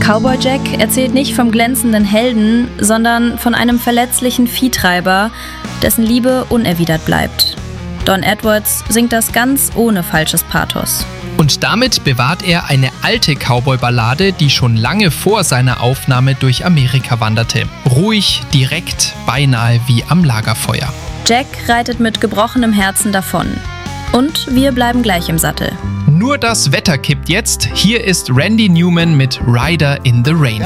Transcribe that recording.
Cowboy Jack erzählt nicht vom glänzenden Helden, sondern von einem verletzlichen Viehtreiber, dessen Liebe unerwidert bleibt. Don Edwards singt das ganz ohne falsches Pathos. Und damit bewahrt er eine alte Cowboy-Ballade, die schon lange vor seiner Aufnahme durch Amerika wanderte. Ruhig, direkt, beinahe wie am Lagerfeuer. Jack reitet mit gebrochenem Herzen davon. Und wir bleiben gleich im Sattel. Nur das Wetter kippt jetzt. Hier ist Randy Newman mit Rider in the Rain.